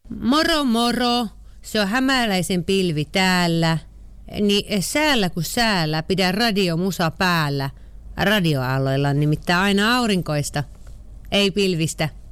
Moro moro, se on hämäläisen pilvi täällä. Niin säällä kuin säällä, pidä radiomusa päällä. Radioaalloilla on nimittäin aina aurinkoista, ei pilvistä.